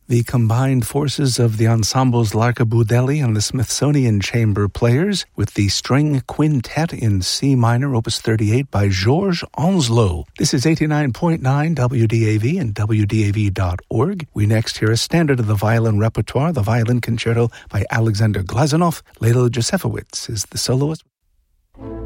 The combined forces of the ensembles L'Archibudelli and the Smithsonian Chamber Players with the String Quintet in C minor, Opus 38 by Georges Onslow. This is 89.9 WDAV and WDAV.org. We next hear a standard of the violin repertoire, the Violin Concerto by Alexander Glazunov. Layla Josefowitz is the soloist.